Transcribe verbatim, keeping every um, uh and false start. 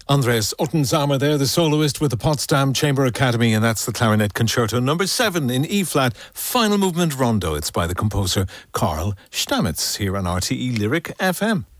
Andreas Ottenzamer there, the soloist with the Potsdam Chamber Academy, and that's the Clarinet Concerto number seven in E-flat, final movement rondo. It's by the composer Karl Stamitz here on R T E Lyric F M.